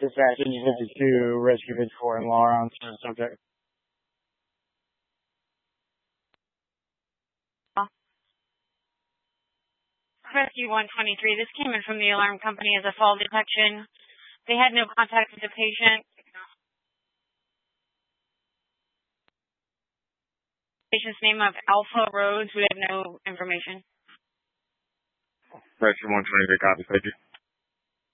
Dispatch Engine 52, Rescue 54, and Laura on the subject. Rescue 123, this came in from the alarm company as a fall detection. They had no contact with the patient. Patient's name of Alpha Rhodes, we have no information. Rescue 123, copy, thank you.